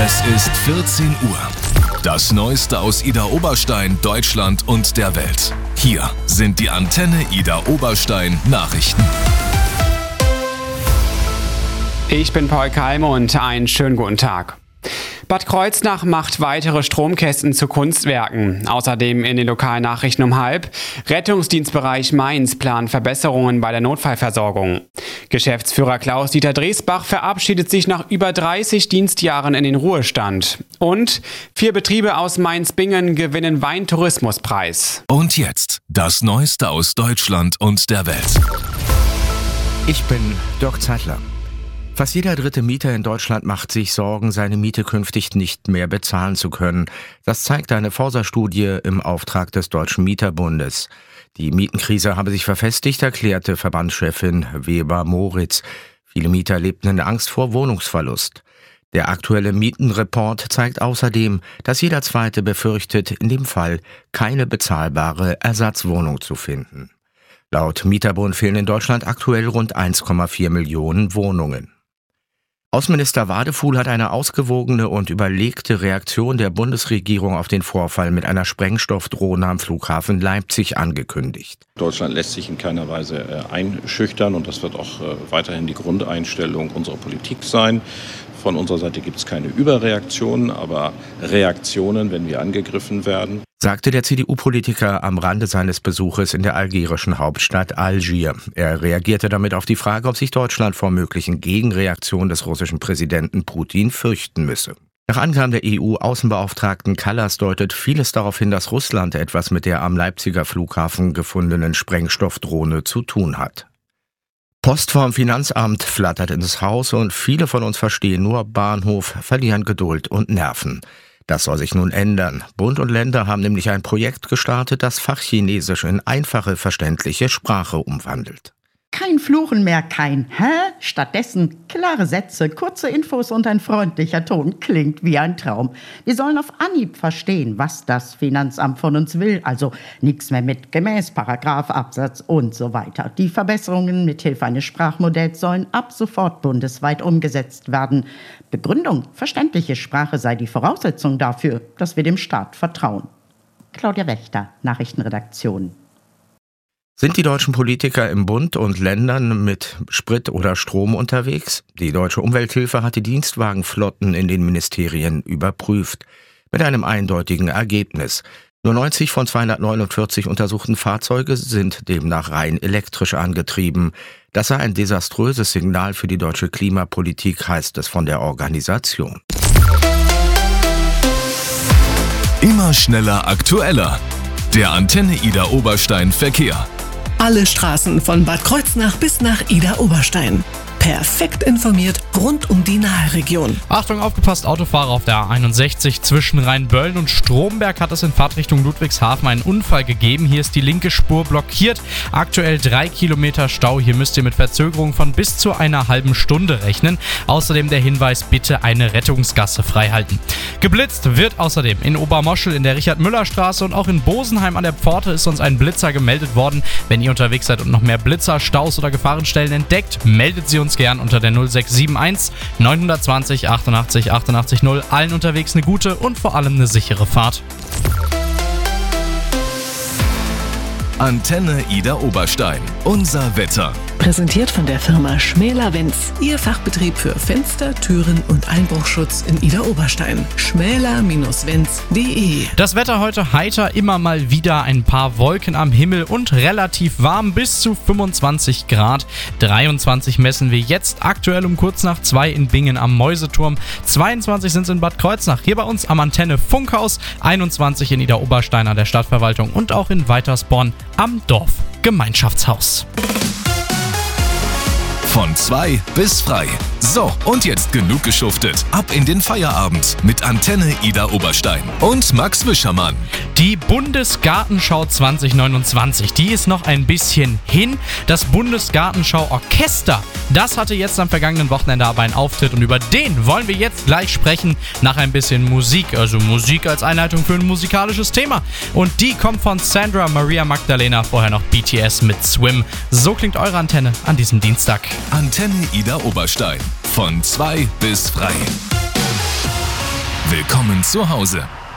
Es ist 14 Uhr. Das Neueste aus Idar Oberstein, Deutschland und der Welt. Hier sind die Antenne Idar Oberstein Nachrichten. Ich bin Paul Kalme und einen schönen guten Tag. Bad Kreuznach macht weitere Stromkästen zu Kunstwerken. Außerdem in den lokalen Nachrichten um 12:30. Rettungsdienstbereich Mainz plant Verbesserungen bei der Notfallversorgung. Geschäftsführer Klaus-Dieter Dresbach verabschiedet sich nach über 30 Dienstjahren in den Ruhestand. Und 4 Betriebe aus Mainz-Bingen gewinnen Weintourismuspreis. Und jetzt das Neueste aus Deutschland und der Welt. Ich bin Dirk Zeitler. Fast jeder dritte Mieter in Deutschland macht sich Sorgen, seine Miete künftig nicht mehr bezahlen zu können. Das zeigt eine Forsa-Studie im Auftrag des Deutschen Mieterbundes. Die Mietenkrise habe sich verfestigt, erklärte Verbandschefin Weber-Moritz. Viele Mieter lebten in Angst vor Wohnungsverlust. Der aktuelle Mietenreport zeigt außerdem, dass jeder Zweite befürchtet, in dem Fall keine bezahlbare Ersatzwohnung zu finden. Laut Mieterbund fehlen in Deutschland aktuell rund 1,4 Millionen Wohnungen. Außenminister Wadefuhl hat eine ausgewogene und überlegte Reaktion der Bundesregierung auf den Vorfall mit einer Sprengstoffdrohne am Flughafen Leipzig angekündigt. Deutschland lässt sich in keiner Weise einschüchtern und das wird auch weiterhin die Grundeinstellung unserer Politik sein. Von unserer Seite gibt es keine Überreaktionen, aber Reaktionen, wenn wir angegriffen werden, sagte der CDU-Politiker am Rande seines Besuches in der algerischen Hauptstadt Algier. Er reagierte damit auf die Frage, ob sich Deutschland vor möglichen Gegenreaktionen des russischen Präsidenten Putin fürchten müsse. Nach Angaben der EU-Außenbeauftragten Kallas deutet vieles darauf hin, dass Russland etwas mit der am Leipziger Flughafen gefundenen Sprengstoffdrohne zu tun hat. Post vom Finanzamt flattert ins Haus und viele von uns verstehen nur Bahnhof, verlieren Geduld und Nerven. Das soll sich nun ändern. Bund und Länder haben nämlich ein Projekt gestartet, das Fachchinesisch in einfache, verständliche Sprache umwandelt. Kein Fluchen mehr, kein Hä? Stattdessen klare Sätze, kurze Infos und ein freundlicher Ton. Klingt wie ein Traum. Wir sollen auf Anhieb verstehen, was das Finanzamt von uns will. Also nichts mehr mit gemäß, Paragraph, Absatz und so weiter. Die Verbesserungen mithilfe eines Sprachmodells sollen ab sofort bundesweit umgesetzt werden. Begründung: verständliche Sprache sei die Voraussetzung dafür, dass wir dem Staat vertrauen. Claudia Wächter, Nachrichtenredaktion. Sind die deutschen Politiker im Bund und Ländern mit Sprit oder Strom unterwegs? Die Deutsche Umwelthilfe hat die Dienstwagenflotten in den Ministerien überprüft. Mit einem eindeutigen Ergebnis. Nur 90 von 249 untersuchten Fahrzeuge sind demnach rein elektrisch angetrieben. Das sei ein desaströses Signal für die deutsche Klimapolitik, heißt es von der Organisation. Immer schneller, aktueller. Der Antenne Idar Oberstein Verkehr. Alle Straßen von Bad Kreuznach bis nach Idar Oberstein. Perfekt informiert rund um die Naheregion. Achtung, aufgepasst, Autofahrer auf der A61 zwischen Rheinböllen und Stromberg hat es in Fahrtrichtung Ludwigshafen einen Unfall gegeben. Hier ist die linke Spur blockiert. Aktuell 3 Kilometer Stau. Hier müsst ihr mit Verzögerung von bis zu einer halben Stunde rechnen. Außerdem der Hinweis, bitte eine Rettungsgasse freihalten. Geblitzt wird außerdem in Obermoschel in der Richard-Müller-Straße und auch in Bosenheim an der Pforte ist uns ein Blitzer gemeldet worden. Wenn ihr unterwegs seid und noch mehr Blitzer, Staus oder Gefahrenstellen entdeckt, meldet sie uns gern unter der 0671 920 88 88 0. Allen unterwegs eine gute und vor allem eine sichere Fahrt. Antenne Idar Oberstein. Unser Wetter. Präsentiert von der Firma Schmäler-Wenz. Ihr Fachbetrieb für Fenster, Türen und Einbruchschutz in Idar Oberstein. schmäler-wenz.de. Das Wetter heute heiter, immer mal wieder ein paar Wolken am Himmel und relativ warm bis zu 25 Grad. 23 messen wir jetzt aktuell um kurz nach 2 in Bingen am Mäuseturm. 22 sind es in Bad Kreuznach, hier bei uns am Antenne Funkhaus. 21 in Idar Oberstein an der Stadtverwaltung und auch in Weitersborn am Dorfgemeinschaftshaus. Von 2 bis frei. So, und jetzt genug geschuftet. Ab in den Feierabend mit Antenne Idar Oberstein und Max Wischermann. Die Bundesgartenschau 2029, die ist noch ein bisschen hin. Das Bundesgartenschau-Orchester, das hatte jetzt am vergangenen Wochenende aber einen Auftritt und über den wollen wir jetzt gleich sprechen nach ein bisschen Musik. Also Musik als Einleitung für ein musikalisches Thema. Und die kommt von Sandra Maria Magdalena, vorher noch BTS mit Swim. So klingt eure Antenne an diesem Dienstag. Antenne Idar Oberstein. Von 2 bis frei. Willkommen zu Hause.